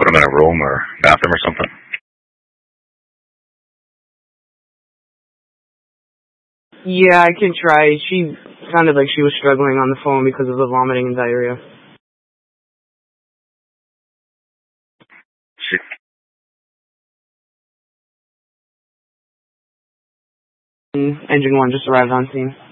put him in a room or bathroom or something? Yeah, I can try. She sounded like she was struggling on the phone because of the vomiting and diarrhea. Engine 1 just arrived on scene.